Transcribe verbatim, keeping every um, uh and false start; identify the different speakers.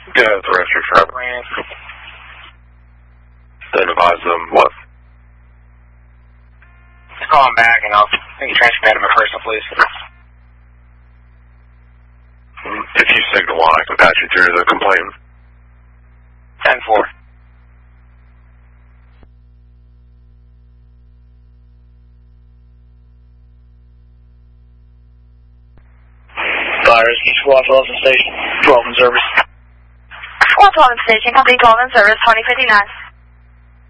Speaker 1: Go ahead with the rest of your traffic. Then advise them what?
Speaker 2: Just call him back and I'll think you transfer him in personal, please.
Speaker 1: If you signal one, I can patch you through the complaint.
Speaker 2: ten four.
Speaker 3: Fire Rescue Squad, Fulton Station, twelve in service.
Speaker 4: Squad twelve in station, complete twelve in service, twenty fifty-nine.